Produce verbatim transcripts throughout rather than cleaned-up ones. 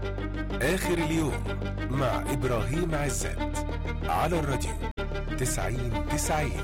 آخر اليوم مع إبراهيم عزت على الراديو تسعين تسعين.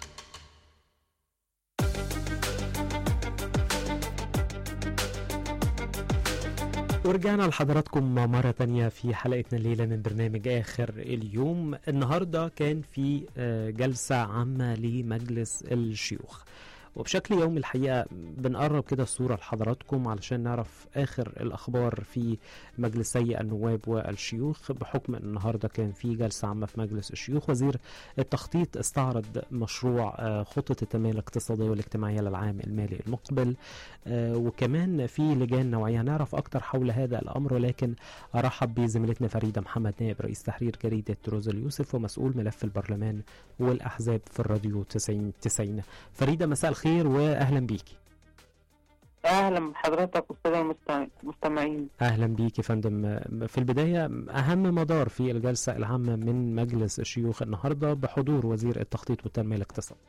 ورجعنا لحضراتكم مرة تانية في حلقتنا الليلة من برنامج آخر اليوم. النهاردة كان في جلسة عامة لمجلس الشيوخ، وبشكل يومي الحقيقة بنقرب كده الصورة لحضراتكم علشان نعرف آخر الأخبار في مجلسي النواب والشيوخ، بحكم أن النهاردة كان في جلسة عامة في مجلس الشيوخ. وزير التخطيط استعرض مشروع خطة التنمية الاقتصادية والاجتماعية للعام المالي المقبل، وكمان في لجان نوعية. نعرف أكتر حول هذا الأمر، ولكن أرحب بزميلتنا فريدة محمد نائب رئيس تحرير جريدة روزا اليوسف ومسؤول ملف البرلمان والأحزاب في الراديو تسعين تسعين. فريدة، مساء الخير واهلا بيكي. اهلا بحضرتك والساده المستمعين. اهلا بيكي يا فندم. في البدايه، اهم مدار في الجلسه العامه من مجلس الشيوخ النهارده بحضور وزير التخطيط والتنميه الاقتصاديه.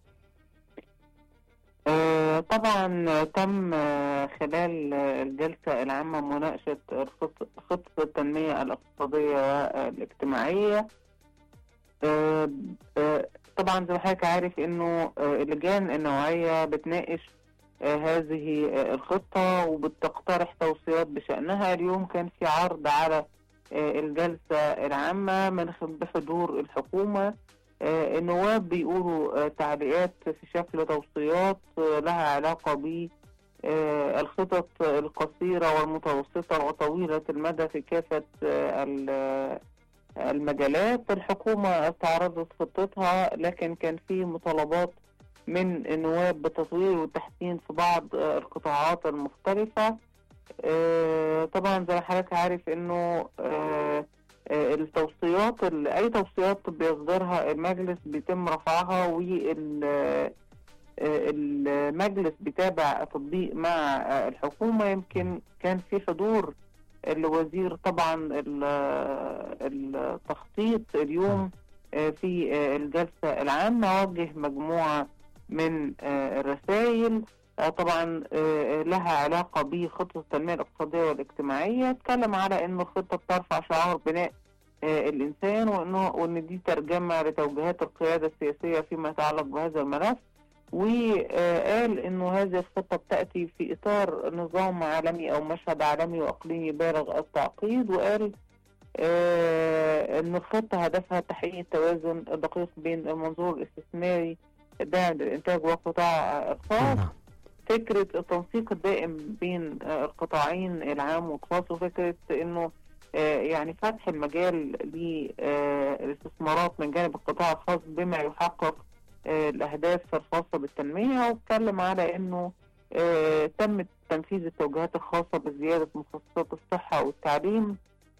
آه طبعا تم خلال الجلسه العامه مناقشه خطه التنميه الاقتصاديه والاجتماعيه. آه آه طبعا زي ما حضرتك عارف انه اللجان النوعيه بتناقش هذه الخطه وبتقترح توصيات بشانها. اليوم كان في عرض على الجلسه العامه من بحضور الحكومه. النواب بيقولوا تعليقات في شكل توصيات لها علاقه ب الخطط القصيره والمتوسطه وطويله المدى في كافه المجالات. الحكومة استعرضت خطتها، لكن كان في مطالبات من النواب بتطوير وتحسين في بعض القطاعات المختلفة. طبعا زي ما حضرتك عارف انه التوصيات اي توصيات بيصدرها المجلس بيتم رفعها، والمجلس بيتابع تطبيق مع الحكومة. يمكن كان في حضور الوزير طبعا التخطيط اليوم في الجلسة العامة، وجه مجموعة من الرسائل طبعا لها علاقة بخطة التنمية الاقتصادية والاجتماعية. اتكلم على انه الخطة بترفع شعار بناء الانسان، وانه وان دي ترجمة لتوجيهات القيادة السياسية فيما يتعلق بهذا الملف. وقال انه هذه الخطة بتأتي في اطار نظام عالمي او مشهد عالمي واقليمي بالغ التعقيد. وقال آه ان الخطة هدفها تحقيق التوازن الدقيق بين المنظور الاستثماري الداعم للانتاج والقطاع الخاص، فكرة التنسيق الدائم بين آه القطاعين العام والخاص، وفكرة انه آه يعني فتح المجال للاستثمارات من جانب القطاع الخاص بما يحقق الأهداف الخاصة بالتنمية. واتكلم على أنه آه تم تنفيذ التوجيهات الخاصة بزيادة مخصصات الصحة والتعليم.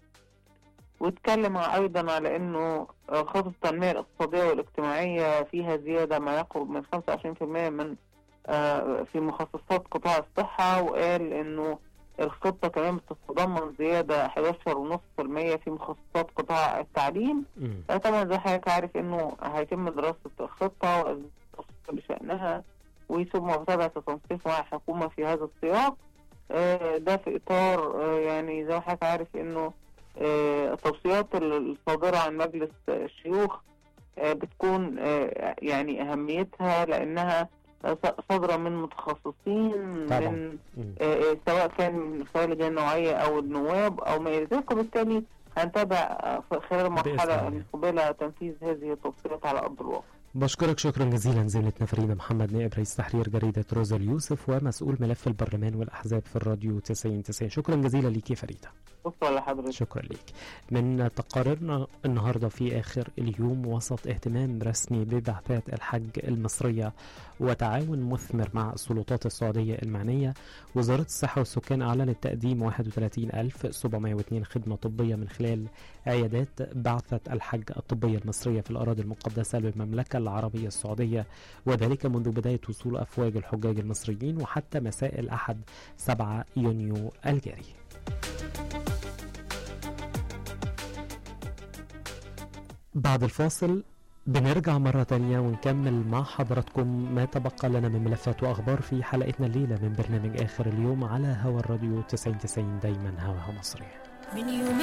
واتكلم أيضا على أنه آه خطة التنمية الاقتصادية والاجتماعية فيها زيادة ما يقرب من خمسة وعشرين بالمئة من آه في مخصصات قطاع الصحة. وقال أنه الخطة كمان بتتضمن زيادة أحد عشر فاصلة خمسة بالمئة في مخصصات قطاع التعليم. طبعا زي حضرتك عارف انه هيتم دراسة الخطة بشأنها وثم متابعة التنسيق مع الحكومة في هذا السياق. ده في إطار يعني زي ما حضرتك عارف انه التوصيات الصادرة عن مجلس الشيوخ بتكون يعني أهميتها لأنها صادرة من متخصصين طبعا. من آه سواء كان من خلال اللجان النوعية أو النواب أو ما إلى ذلك. وبالتالي هنتابع خلال المرحلة المقبلة تنفيذ هذه التوصيات على أرض الواقع. بشكرك شكرا جزيلا زميلتنا فريدة محمد نائب رئيس تحرير جريدة روزا اليوسف ومسؤول ملف البرلمان والأحزاب في الراديو تسعين تسعين. شكرا جزيلا ليكي فريدة. شكرا لحضرتك. شكرا ليك. من تقاريرنا النهارده في آخر اليوم، وسط اهتمام رسمي ببعثات الحج المصرية وتعاون مثمر مع السلطات السعودية المعنية، وزارة الصحة والسكان أعلنت تقديم واحد وثلاثين ألف وسبعمائة واثنين خدمة طبية من خلال عيادات بعثة الحج الطبية المصرية في الأراضي المقدسة للمملكة العربية السعودية، وذلك منذ بداية وصول أفواج الحجاج المصريين وحتى مساء الأحد سبعة يونيو الجاري. بعد الفاصل بنرجع مرة تانية ونكمل مع حضراتكم ما تبقى لنا من ملفات وأخبار في حلقتنا الليلة من برنامج آخر اليوم على هوا الراديو تسعين تسعين، دايما هواها مصري. من يومين